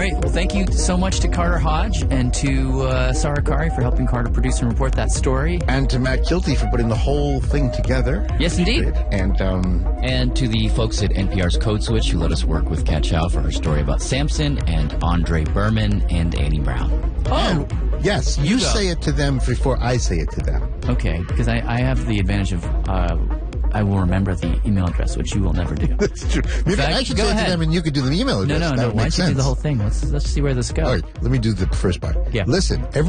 right. Well, thank you so much to Carter Hodge and to Sarah Kari for helping Carter produce and report that story. And to Matt Kilty for putting the whole thing together. Yes, indeed. And to the folks at NPR's Code Switch who let us work with Kat Chow for her story about Samson, and Andre Berman and Annie Brown. Oh, yes, you say it to them before I say it to them. okay, because I have the advantage of I will remember the email address, which you will never do. That's true. Maybe fact, I should go say it ahead. to them and you could do the email address. No. That would Why make don't you do sense. the whole thing? Let's see where this goes. All right, let me do the first part. Yeah. Listen,